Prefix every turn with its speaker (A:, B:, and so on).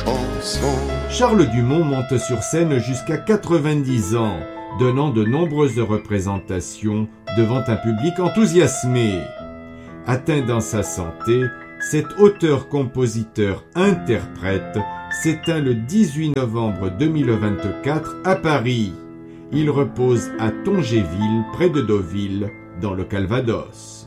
A: Charles Dumont monte sur scène jusqu'à 90 ans, donnant de nombreuses représentations devant un public enthousiasmé. Atteint dans sa santé, cet auteur-compositeur-interprète s'éteint le 18 novembre 2024 à Paris. Il repose à Tongéville, près de Deauville, dans le Calvados.